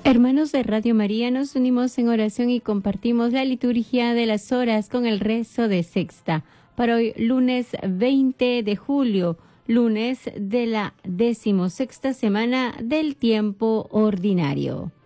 Hermanos de Radio María, nos unimos en oración y compartimos la liturgia de las horas con el rezo de sexta. Para hoy, lunes 20 de julio, lunes de la 16ª semana del tiempo ordinario.